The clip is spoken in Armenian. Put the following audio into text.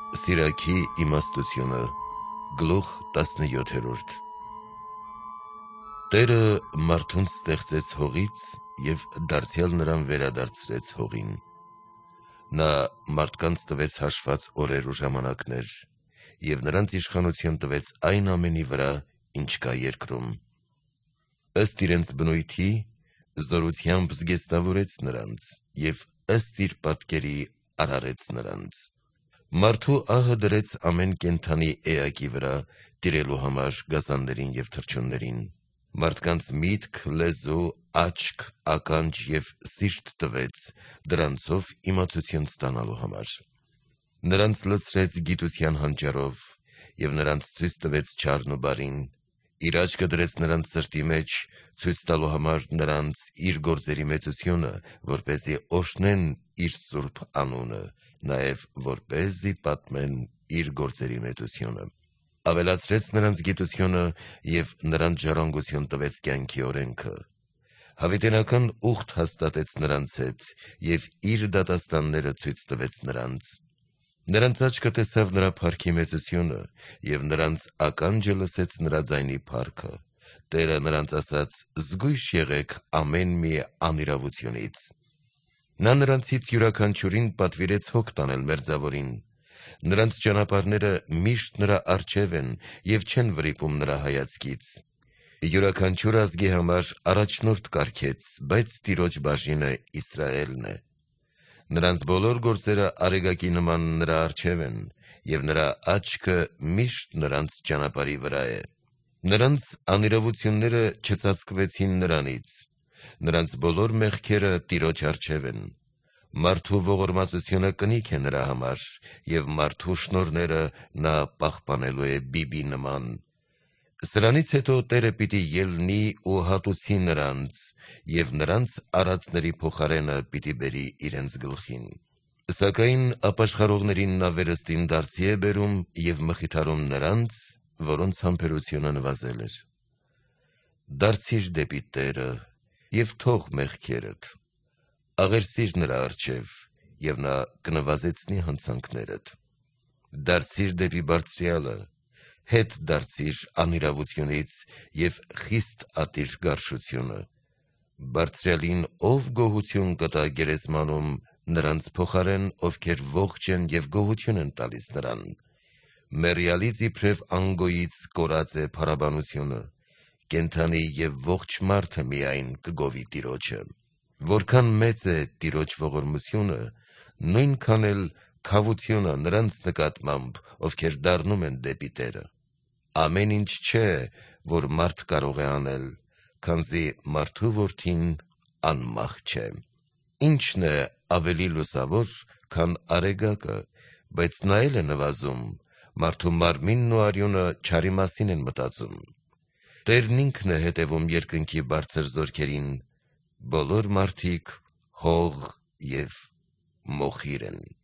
Սիրակի իմաստությունը գլուխ 17 Տերը մարդուն ստեղծեց հողից և դարձյալ նրան վերադարձրեց հողին։ Նա մարդկանց տվեց հաշված օրեր ու ժամանակներ և նրանց իշխանություն տվեց այն ամենի վրա, ինչ կա երկրում։ Ըստ իրենց բնույթի զորությամբ զգեստավորեց նրանց և ըստ իր պատկերի արարեց նրանց։ Մարդու ահը դրեց ամեն կենդանի էակի վրա, տիրելու համար գազաններին և թռչուններին։ Մարդկանց միտք, լեզու, աչք, ականջ և սիրտ տվեց, դրանցով իմացություն ստանալու համար։ Նրանց լցրեց գիտության հանճարով և նրանց ցույց տվեց չարն ու բարին։ Իր աչքը դրեց նրանց սրտի մեջ, ցույց տալու համար նրանց իր գործերի մեծությունը, որպեսզի օրհնեն իր սուրբ անունը, նաև որպեսզի պատմեն իր գործերի մեծությունը։ Ավելացրեց նրանց գիտությունը և նրանց ժառանգություն տվեց կյանքի օրենքը։ Հավիտենական ուխտ հաստատեց նրանց հետ և իր դատաստանները ցույց տվեց նրանց։ Նրանց աչքը տեսավ նրա փառքի մեծությունը և նրանց ականջը լսեց նրա ձայնի փառքը։ Տերը նրանց ասաց. «Զգույշ եղեք ամեն մի անիրավությունից»։ Նա նրանցից յուրաքանչյուրին պատվիրեց հոգ տանել մերձավորին։ Նրանց ճանապարհները միշտ նրա առջև են և չեն վրիպում նրա հայացքից։ Յուրաքանչյուր ազգի համար առաջնորդ կարգեց, բայց Տիրոջ բաժինը Իսրայելն է։ Նրանց բոլոր գործերը արեգակի նման նրա առջև են, և նրա աչքը միշտ նրանց ճանապարհի վրա է։ Նրանց անիրավությունները չծածկվեցին նրանից։ Նրանց բոլոր մեղքերը Տիրոջ առջև են։ Մարդու ողորմածությունը կնիք է նրա համար, և մարդու շնորհները նա պահպանելու է բիբի նման։ Սրանից հետո Տերը պիտի ելնի ու հատուցի նրանց, և նրանց արածների փոխարենը պիտի բերի իրենց գլխին։ Սակայն ապաշխարողներին նա վերստին դարձի է բերում և մխիթարում նրանց, որոնց համբերությունը նվազել էր։ Դարձի՛ր դեպի Տերը և թող մեղքերդ, աղերսի՛ր նրա առջև, և նա կնվազեցնի հանցանքներդ։ Դարձի՛ր դեպի Բարձրյալը, հետ դարձի՛ր անիրավությունից և խիստ ատի՛ր գարշությունը։ Բարձրյալին ով գոհություն կտա գերեզմանում նրանց փոխարեն, ովքեր ողջ են և գոհություն են տալիս նրան։ Մեռյալից իբրև անգոյից կորած է փառաբանությունը, կենդանի և ողջ մարդը միայն կգովի Տիրոջը։ Որքան մեծ է Տիրոջ ողորմությունը, նույնքան էլ քավությունը նրանց նկատմամբ, ովքեր դառնում են դեպի Տերը։ Ամեն ինչ չէ, որ մարդ կարող է անել, քանզի մարդու որդին անմահ չէ։ Ի՞նչն է ավելի լուսավոր, քան արեգակը, բայց նա էլ է նվազում, մարդու մարմինն ու արյունը չարի մասին են մտածում։ Տերն ինքն է հետևում երկնքի բարձր զորքերին, բոլոր մարդիկ հող և մոխիր են։